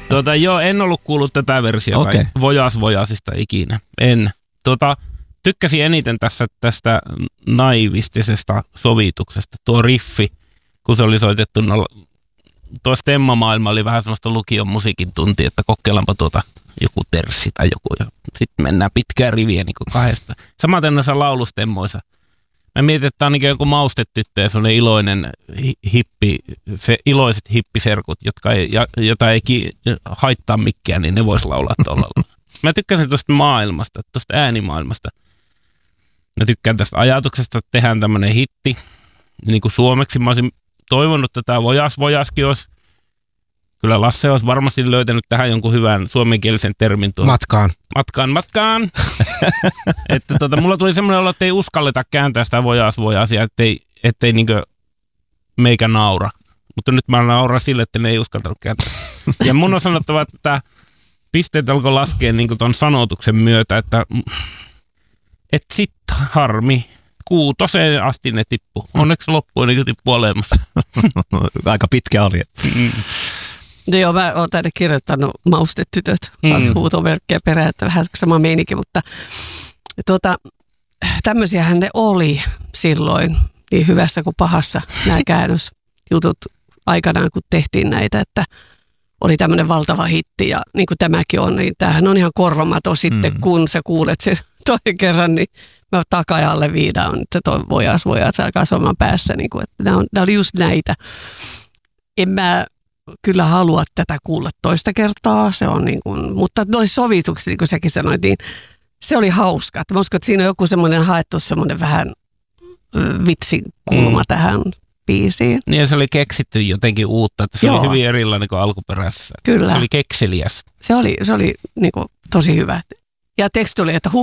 Joo, en ollut kuullut tätä versiota. Okay. Vojasista ikinä. En. Tykkäsin eniten tästä naivistisesta sovituksesta. Tuo riffi, kun se oli soitettu, tuo stemma-maailma oli vähän sellaista lukion musiikin tuntia, että kokeillaanpa joku terssi tai joku. Ja sitten mennään pitkään riviä niin kuin kahdesta. Samaten noissa laulustemmoissa. Mä mietin, että tämä on niin joku maustetyttö ja sellainen iloinen iloiset hippiserkut, jota ei haittaa mikään, niin ne vois laulaa tuolla. Mä tykkäsin tuosta maailmasta, tuosta äänimaailmasta. Mä tykkään tästä ajatuksesta, että tehdään tämmöinen hitti. Niin kuin suomeksi mä olisin toivonut, että tämä Vojaskin olisi. Kyllä Lasse olisi varmasti löytänyt tähän jonkun hyvän suomenkielisen termin. Matkaan. Että mulla tuli semmoinen olo, että ei uskalleta kääntää sitä Vojasia, ettei niinkö meikä naura. Mutta nyt mä nauran sille, että ne ei uskaltanut kääntää. Ja mun on sanottava, että pisteet alkoi laskea niin ton sanotuksen myötä, että sit harmi. 6 asti ne tippu. Onneksi loppuun niin tippu olemassa. Aika pitkä oli. Joo, mä oon tänne kirjoittanut maustetytöt. Huutomerkkejä perään, että vähän sama meininki, mutta tämmöisiähän ne oli silloin niin hyvässä kuin pahassa nämä käännösjutut aikanaan, kun tehtiin näitä, että oli tämmöinen valtava hitti ja niin kuin tämäkin on, niin tämähän on ihan korvamaton sitten, kun sä kuulet sen toinen kerran, niin mä takajalle viidaan, että toi vojas alkaa soimaan päässä, niin kuin, että nämä oli just näitä. En mä kyllä halua tätä kuulla toista kertaa, se on niin kuin, mutta noi sovitukset, niin kuin säkin sanoit, niin se oli hauska. Mä uskon, että siinä on joku semmoinen haettu semmoinen vähän vitsikulma tähän biisiin. Niin ja se oli keksitty jotenkin uutta, että se oli hyvin erilainen kuin alkuperäisessä. Kyllä. Se oli kekseliäs. Se oli niin kuin tosi hyvä. Ja teksti oli, että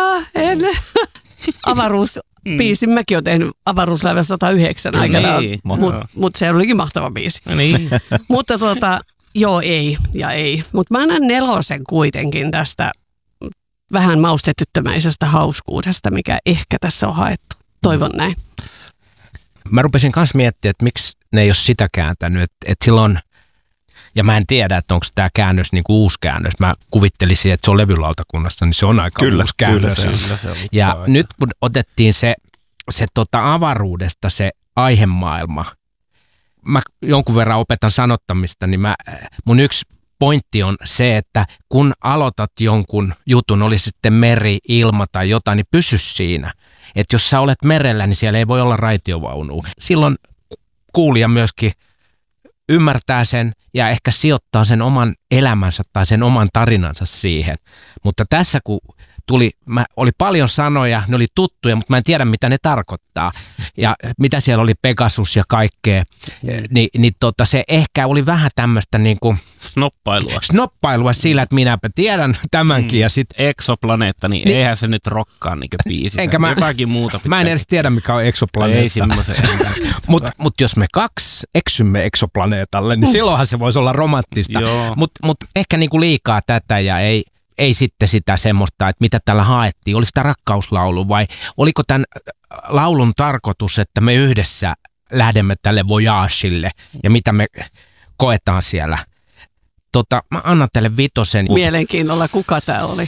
avaruusbiisin. Mäkin olen tehnyt avaruuslaiva 109 aikana, mutta se olikin mahtava biisi. Niin. Mutta joo, ei ja ei. Mutta mä annan 4 kuitenkin tästä vähän maustetyttömäisestä hauskuudesta, mikä ehkä tässä on haettu. Toivon näin. Mä rupesin kanssa miettimään, että miksi ne ei ole sitä kääntänyt. Että silloin, ja mä en tiedä, että onko tämä käännös niin kuin uusi käännös. Mä kuvittelisin, että se on levylautakunnassa, niin se on aika uusi käännös. Kyllä, ja nyt kun otettiin se avaruudesta se aihemaailma, mä jonkun verran opetan sanottamista, niin mun yksi pointti on se, että kun aloitat jonkun jutun, oli sitten meri, ilma tai jotain, niin pysy siinä. Että jos sä olet merellä, niin siellä ei voi olla raitiovaunua. Silloin kuulija myöskin ymmärtää sen ja ehkä sijoittaa sen oman elämänsä tai sen oman tarinansa siihen. Mutta tässä kun oli paljon sanoja, ne oli tuttuja, mutta mä en tiedä mitä ne tarkoittaa. Ja mitä siellä oli Pegasus ja kaikkea, niin se ehkä oli vähän tämmöistä niin kuin snoppailua sillä, että minäpä tiedän tämänkin. Ja sit, Exoplaneetta, niin eihän se nyt rokkaa niin kuin biisi. Jotakin muuta. Mä en edes tiedä, mikä on exoplaneetta. Ei semmoisen. Mutta jos me 2 eksymme exoplaneetalle, niin silloinhan se voisi olla romanttista. Mutta ehkä niin kuin liikaa tätä ja ei sitten sitä semmoista, että mitä tällä haettiin. Oliko tämä rakkauslaulu vai oliko tämän laulun tarkoitus, että me yhdessä lähdemme tälle voyagelle ja mitä me koetaan siellä. Mä annan tälle 5. Mielenkiinnolla, kuka tämä oli?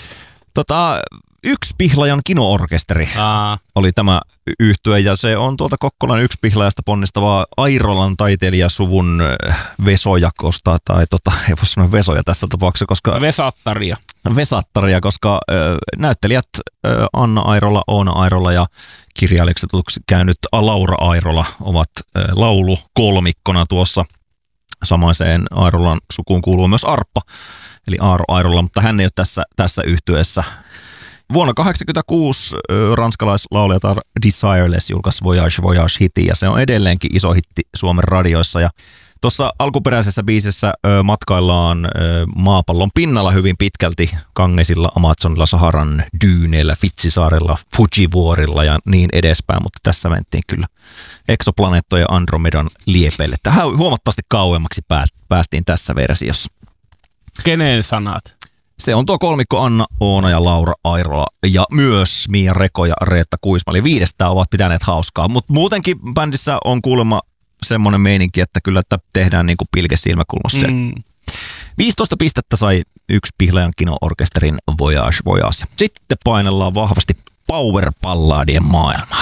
Yksi Pihlajan kino-orkesteri oli tämä yhtye ja se on tuolta Kokkolan Yksi Pihlajasta ponnistavaa Airolan taiteilijasuvun vesojakosta tai ei voi sanoa vesoja tässä tapauksessa, koska Vesattaria, koska näyttelijät Anna Airola, Oona Airola ja kirjailijaksi käynyt Laura Airola ovat laulukolmikkona tuossa. Samaiseen Airolan sukuun kuuluu myös Arppa, eli Aaro Airola, mutta hän ei ole tässä yhtyeessä. Vuonna 1986 ranskalaislaulajatar Desireless julkaisi Voyage hitin ja se on edelleenkin iso hitti Suomen radioissa. Ja tuossa alkuperäisessä biisissä matkaillaan maapallon pinnalla hyvin pitkälti Gangesilla, Amazonilla, Saharan dyyneillä, Fitsisaarella, Fujivuorilla ja niin edespäin, mutta tässä mentiin kyllä eksoplaneettojen ja Andromedan liepeille. Tähän huomattavasti kauemmaksi päästiin tässä versiossa. Kenen sanat? Se on tuo kolmikko Anna, Oona ja Laura Airola ja myös Mia Reko ja Reetta Kuisma. Eli 5 ovat pitäneet hauskaa, mutta muutenkin bändissä on kuulemma semmoinen meininki, että kyllä että tehdään niin kuin pilke silmäkulmassa. 15 pistettä sai Yksi Pihlajan kino-orkesterin Voyage Voyage. Sitten painellaan vahvasti power-palladien maailma.